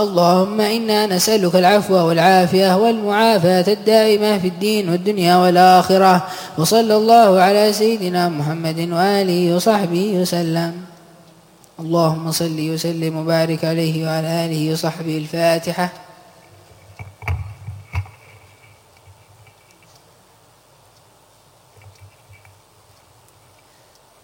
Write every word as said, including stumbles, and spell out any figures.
اللهم إنا نسألك العفو والعافية والمعافاة الدائمة في الدين والدنيا والآخرة. وصلى الله على سيدنا محمد وآله وصحبه وسلم. اللهم صل وسلم وبارك عليه وعلى آله وصحبه. الفاتحة.